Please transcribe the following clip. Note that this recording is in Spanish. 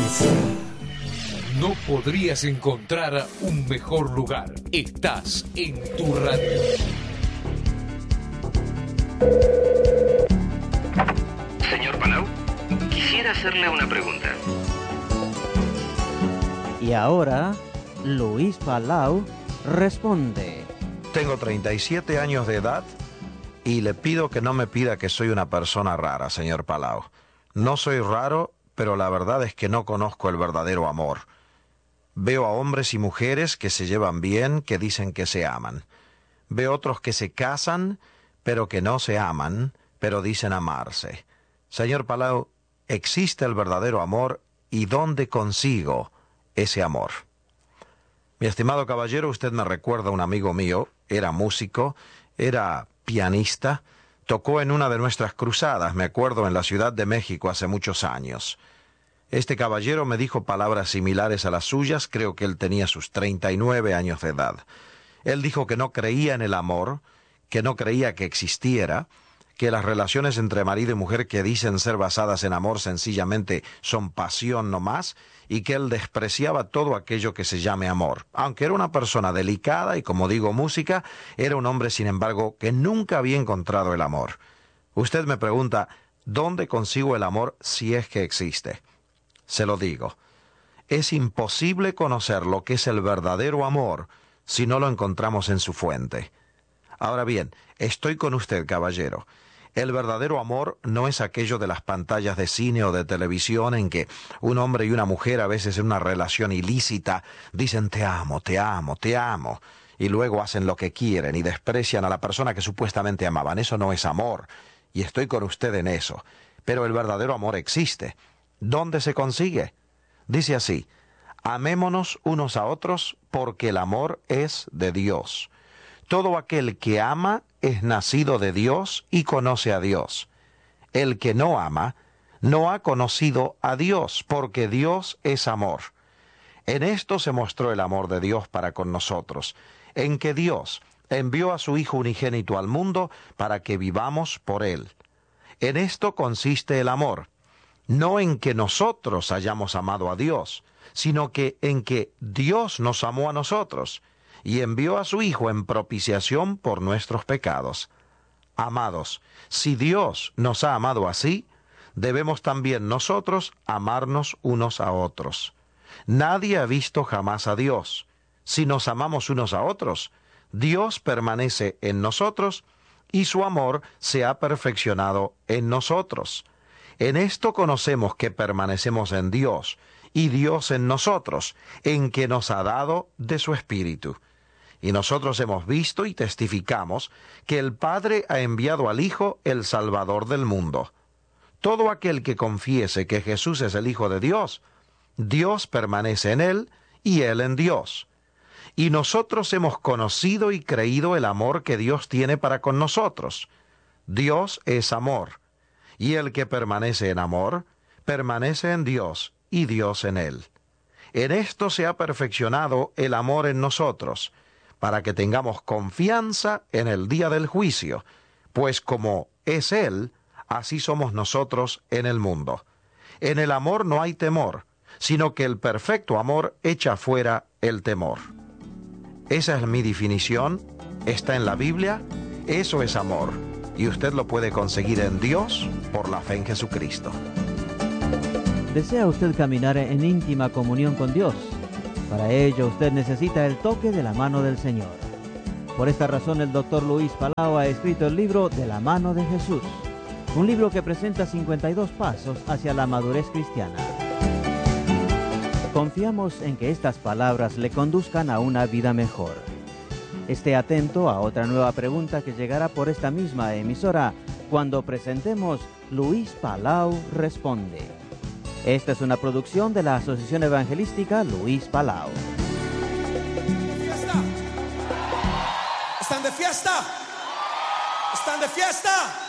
No podrías encontrar un mejor lugar. Estás en tu radio. Señor Palau, quisiera hacerle una pregunta. Y ahora, Luis Palau responde. Tengo 37 años de edad y le pido que no me pida que soy una persona rara, señor Palau. No soy raro, pero la verdad es que no conozco el verdadero amor. Veo a hombres y mujeres que se llevan bien, que dicen que se aman. Veo otros que se casan, pero que no se aman, pero dicen amarse. Señor Palau, ¿existe el verdadero amor y dónde consigo ese amor? Mi estimado caballero, usted me recuerda a un amigo mío, era músico, era pianista, tocó en una de nuestras cruzadas, me acuerdo, en la Ciudad de México hace muchos años. Este caballero me dijo palabras similares a las suyas, creo que él tenía sus 39 años de edad. Él dijo que no creía en el amor, que no creía que existiera, que las relaciones entre marido y mujer que dicen ser basadas en amor sencillamente son pasión no más, y que él despreciaba todo aquello que se llame amor. Aunque era una persona delicada y, como digo, música, era un hombre, sin embargo, que nunca había encontrado el amor. Usted me pregunta, ¿dónde consigo el amor si es que existe? Se lo digo, es imposible conocer lo que es el verdadero amor si no lo encontramos en su fuente. Ahora bien, estoy con usted, caballero. El verdadero amor no es aquello de las pantallas de cine o de televisión en que un hombre y una mujer, a veces en una relación ilícita, dicen te amo, te amo, te amo, y luego hacen lo que quieren y desprecian a la persona que supuestamente amaban. Eso no es amor, y estoy con usted en eso. Pero el verdadero amor existe. ¿Dónde se consigue? Dice así, amémonos unos a otros porque el amor es de Dios. Todo aquel que ama es nacido de Dios y conoce a Dios. El que no ama no ha conocido a Dios porque Dios es amor. En esto se mostró el amor de Dios para con nosotros, en que Dios envió a su Hijo unigénito al mundo para que vivamos por Él. En esto consiste el amor. No en que nosotros hayamos amado a Dios, sino que en que Dios nos amó a nosotros y envió a su Hijo en propiciación por nuestros pecados. Amados, si Dios nos ha amado así, debemos también nosotros amarnos unos a otros. Nadie ha visto jamás a Dios. Si nos amamos unos a otros, Dios permanece en nosotros y su amor se ha perfeccionado en nosotros. En esto conocemos que permanecemos en Dios, y Dios en nosotros, en que nos ha dado de su Espíritu. Y nosotros hemos visto y testificamos que el Padre ha enviado al Hijo, el Salvador del mundo. Todo aquel que confiese que Jesús es el Hijo de Dios, Dios permanece en él, y él en Dios. Y nosotros hemos conocido y creído el amor que Dios tiene para con nosotros. Dios es amor. Y el que permanece en amor, permanece en Dios, y Dios en él. En esto se ha perfeccionado el amor en nosotros, para que tengamos confianza en el día del juicio, pues como es Él, así somos nosotros en el mundo. En el amor no hay temor, sino que el perfecto amor echa fuera el temor. Esa es mi definición, está en la Biblia, eso es amor. Y usted lo puede conseguir en Dios por la fe en Jesucristo. ¿Desea usted caminar en íntima comunión con Dios? Para ello usted necesita el toque de la mano del Señor. Por esta razón el Dr. Luis Palau ha escrito el libro De la mano de Jesús, un libro que presenta 52 pasos hacia la madurez cristiana. Confiamos en que estas palabras le conduzcan a una vida mejor. Esté atento a otra nueva pregunta que llegará por esta misma emisora cuando presentemos Luis Palau Responde. Esta es una producción de la Asociación Evangelística Luis Palau. ¿Están de fiesta? ¿Están de fiesta?